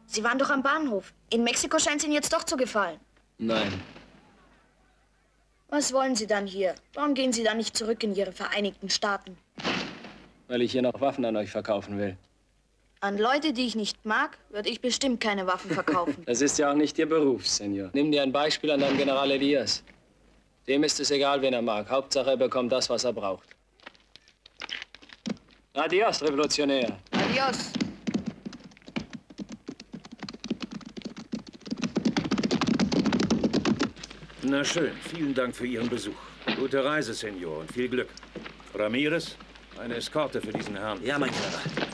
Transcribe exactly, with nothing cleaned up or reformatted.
Sie waren doch am Bahnhof. In Mexiko scheint es Ihnen jetzt doch zu gefallen. Nein. Was wollen Sie dann hier? Warum gehen Sie dann nicht zurück in Ihre Vereinigten Staaten? Weil ich hier noch Waffen an euch verkaufen will. An Leute, die ich nicht mag, würde ich bestimmt keine Waffen verkaufen. Das ist ja auch nicht Ihr Beruf, Senor. Nimm dir ein Beispiel an deinem General Elias. Dem ist es egal, wen er mag. Hauptsache, er bekommt das, was er braucht. Adios, Revolutionär. Adios. Na schön, vielen Dank für Ihren Besuch. Gute Reise, Senor, und viel Glück. Ramirez, eine Eskorte für diesen Herrn. Ja, mein General.